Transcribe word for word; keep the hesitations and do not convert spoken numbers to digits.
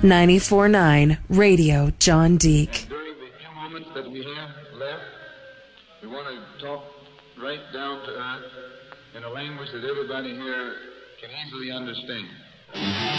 ninety-four point nine Radio John Deek. And during the few moments that we have left, we want to talk right down to earth in a language that everybody here can easily understand.